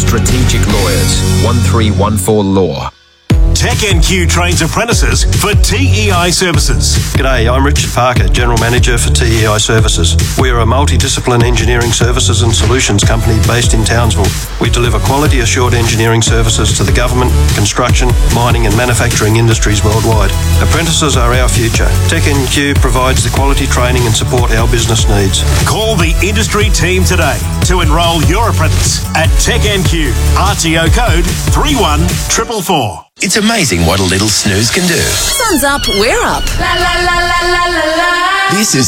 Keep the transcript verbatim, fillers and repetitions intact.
Strategic Lawyers, one three one four Law. Tech N Q trains apprentices for T E I Services. G'day, I'm Richard Parker, General Manager for T E I Services. We are a multidiscipline engineering services and solutions company based in Townsville. We deliver quality assured engineering services to the government, construction, mining and manufacturing industries worldwide. Apprentices are our future. Tech N Q provides the quality training and support our business needs. Call the industry team today to enrol your apprentice at Tech N Q. R T O code three one four four four. It's amazing what a little snooze can do. Sun's up, we're up. La la la la la la la. This is